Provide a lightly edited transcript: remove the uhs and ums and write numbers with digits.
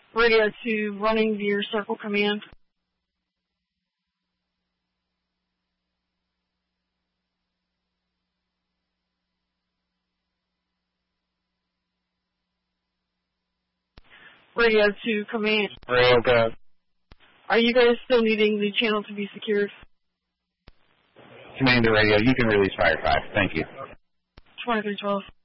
Radio to running your circle command. Radio to command. Radio go. Are you guys still needing the channel to be secured? Command to radio, you can release Fire 5. Thank you. 2312.